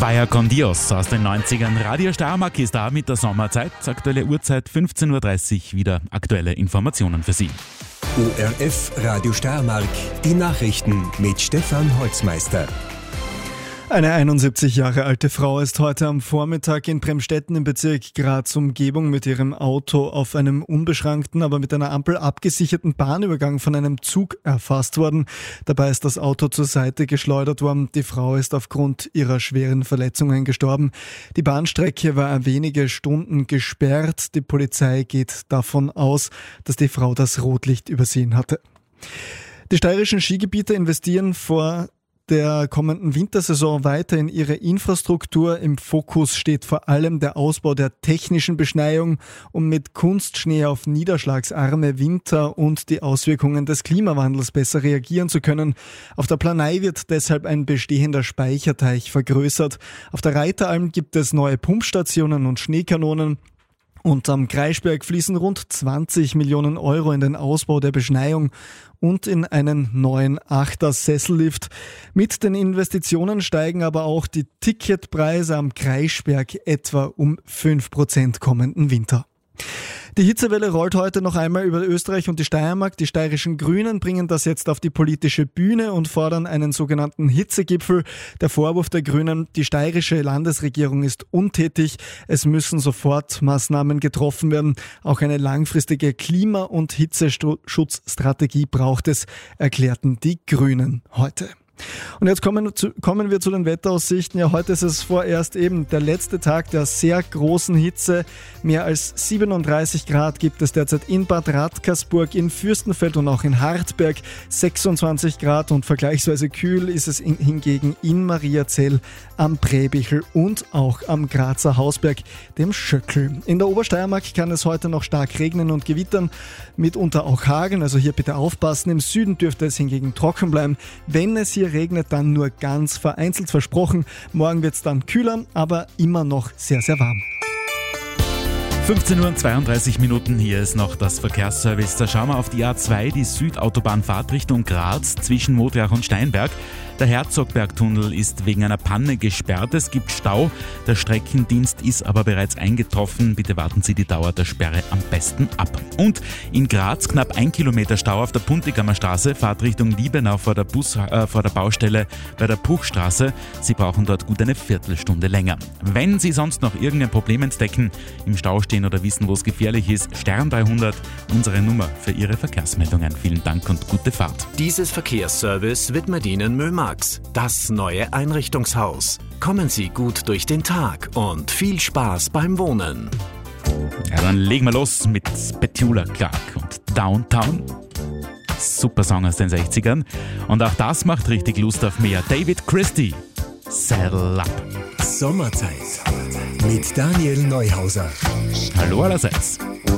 Vaya con Dios aus den 90ern. Radio Steiermark ist da mit der Sommerzeit. Aktuelle Uhrzeit 15.30 Uhr. Wieder aktuelle Informationen für Sie. ORF Radio Steiermark. Die Nachrichten mit Stefan Holzmeister. Eine 71 Jahre alte Frau ist heute am Vormittag in Bremstetten im Bezirk Graz-Umgebung mit ihrem Auto auf einem unbeschrankten, aber mit einer Ampel abgesicherten Bahnübergang von einem Zug erfasst worden. Dabei ist das Auto zur Seite geschleudert worden. Die Frau ist aufgrund ihrer schweren Verletzungen gestorben. Die Bahnstrecke war wenige Stunden gesperrt. Die Polizei geht davon aus, dass die Frau das Rotlicht übersehen hatte. Die steirischen Skigebiete investieren vor der kommenden Wintersaison weiter in ihre Infrastruktur. Im Fokus steht vor allem der Ausbau der technischen Beschneiung, um mit Kunstschnee auf niederschlagsarme Winter und die Auswirkungen des Klimawandels besser reagieren zu können. Auf der Planei wird deshalb ein bestehender Speicherteich vergrößert. Auf der Reiteralm gibt es neue Pumpstationen und Schneekanonen. Und am Kreischberg fließen rund 20 Millionen Euro in den Ausbau der Beschneiung und in einen neuen Achter-Sessellift. Mit den Investitionen steigen aber auch die Ticketpreise am Kreischberg etwa um 5% kommenden Winter. Die Hitzewelle rollt heute noch einmal über Österreich und die Steiermark. Die steirischen Grünen bringen das jetzt auf die politische Bühne und fordern einen sogenannten Hitzegipfel. Der Vorwurf der Grünen: die steirische Landesregierung ist untätig. Es müssen sofort Maßnahmen getroffen werden. Auch eine langfristige Klima- und Hitzeschutzstrategie braucht es, erklärten die Grünen heute. Und jetzt kommen wir zu den Wetteraussichten. Ja, heute ist es vorerst eben der letzte Tag der sehr großen Hitze. Mehr als 37 Grad gibt es derzeit in Bad Radkersburg, in Fürstenfeld und auch in Hartberg. 26 Grad und vergleichsweise kühl ist es hingegen in Mariazell, am Präbichel und auch am Grazer Hausberg, dem Schöckl. In der Obersteiermark kann es heute noch stark regnen und gewittern, mitunter auch hageln, also hier bitte aufpassen. Im Süden dürfte es hingegen trocken bleiben. Wenn es hier regnet, dann nur ganz vereinzelt, versprochen. Morgen wird es dann kühler, aber immer noch sehr, sehr warm. 15.32 Uhr, hier ist noch das Verkehrsservice. Da schauen wir auf die A2, die Südautobahnfahrt Richtung Graz zwischen Modrach und Steinberg. Der Herzogbergtunnel ist wegen einer Panne gesperrt. Es gibt Stau. Der Streckendienst ist aber bereits eingetroffen. Bitte warten Sie die Dauer der Sperre am besten ab. Und in Graz knapp 1 Kilometer Stau auf der Puntigammer Straße. Fahrt Richtung Liebenau vor der Baustelle bei der Puchstraße. Sie brauchen dort gut eine Viertelstunde länger. Wenn Sie sonst noch irgendein Problem entdecken, im Stau stehen oder wissen, wo es gefährlich ist, Stern 300, unsere Nummer für Ihre Verkehrsmeldungen. Vielen Dank und gute Fahrt. Dieses Verkehrsservice widmet Ihnen Möhlmarkt, das neue Einrichtungshaus. Kommen Sie gut durch den Tag und viel Spaß beim Wohnen. Ja, dann legen wir los mit Petula Clark und Downtown. Super Song aus den 60ern. Und auch das macht richtig Lust auf mehr. David Christie, Saddle Up. Sommerzeit mit Daniel Neuhauser. Hallo allerseits.